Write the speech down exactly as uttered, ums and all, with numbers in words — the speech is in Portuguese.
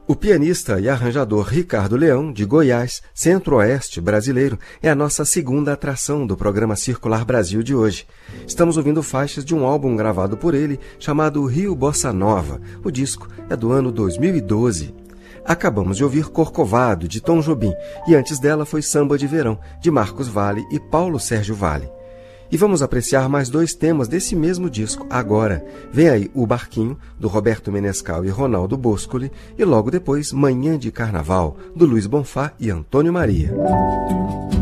O pianista e arranjador Ricardo Leão, de Goiás, centro-oeste brasileiro, é a nossa segunda atração do programa Circular Brasil de hoje. Estamos ouvindo faixas de um álbum gravado por ele, chamado Rio Bossa Nova. O disco é do ano dois mil e doze. Acabamos de ouvir Corcovado, de Tom Jobim, e antes dela foi Samba de Verão, de Marcos Valle e Paulo Sérgio Valle. E vamos apreciar mais dois temas desse mesmo disco agora. Vem aí O Barquinho, do Roberto Menescal e Ronaldo Boscoli, e logo depois Manhã de Carnaval, do Luiz Bonfá e Antônio Maria.